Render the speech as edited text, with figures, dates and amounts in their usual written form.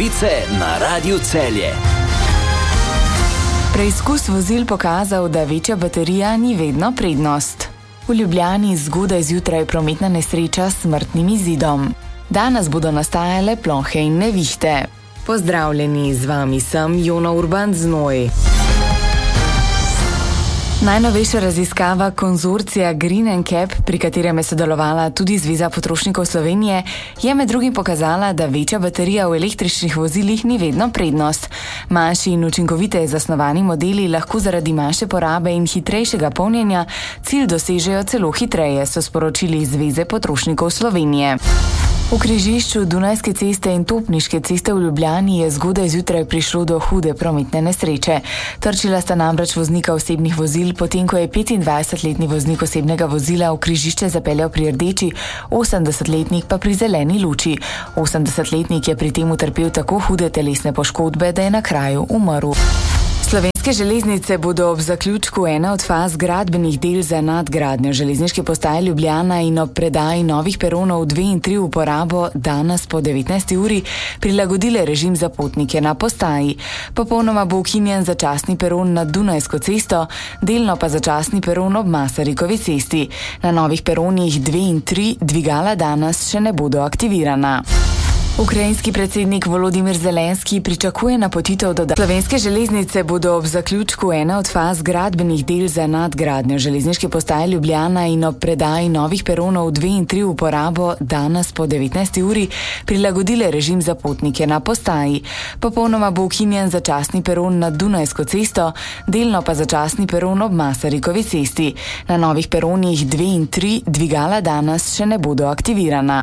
Novice na Radiu Celje. Preizkus vozil pokazal, da večja baterija ni vedno prednost. V Ljubljani zgodaj zjutraj prometna nesreča s smrtnim izidom. Danes bodo nastajale plohe in nevihte. Pozdravljeni, z vami sem Jona Urban Znoj. Najnovejša raziskava konzorcija Green & Cap, pri katerem je sodelovala tudi Zveza potrošnikov Slovenije, je med drugim pokazala, da večja baterija v električnih vozilih ni vedno prednost. Manjši in učinkoviteje zasnovani modeli lahko zaradi manjše porabe in hitrejšega polnjenja cilj dosežejo celo hitreje, so sporočili iz Zveze potrošnikov Slovenije. V križišču Dunajske ceste in Topniške ceste v Ljubljani je zgodaj zjutraj prišlo do hude prometne nesreče. Trčila sta namreč voznika osebnih vozil, potem ko je 25-letni voznik osebnega vozila v križišče zapeljal pri rdeči, 80-letnik pa pri zeleni luči. 80-letnik je pri tem utrpel tako hude telesne poškodbe, da je na kraju umrl. Slovenske železnice bodo ob zaključku ene od faz gradbenih del za nadgradnjo železniške postaje Ljubljana in ob predaji novih peronov 2 in 3 v uporabo danes po 19. uri prilagodile režim za potnike na postaji. Popolnoma bo ukinjen začasni peron nad Dunajsko cesto, delno pa začasni peron ob Masarikovi cesti. Na novih peronih 2 in 3 dvigala danes še ne bodo aktivirana. Ukrajinski predsednik Volodimir Zelenski pričakuje napotitev do Slovenske železnice bodo ob zaključku ene od faz gradbenih del za nadgradnjo železniške postaje Ljubljana in ob predaji novih peronov 2 in 3 v uporabo danes po 19. uri prilagodile režim za potnike na postaji. Popolnoma bo ukinjen začasni peron nad Dunajsko cesto, delno pa začasni peron ob Masarikovi cesti. Na novih peronih 2 in 3 dvigala danes še ne bodo aktivirana.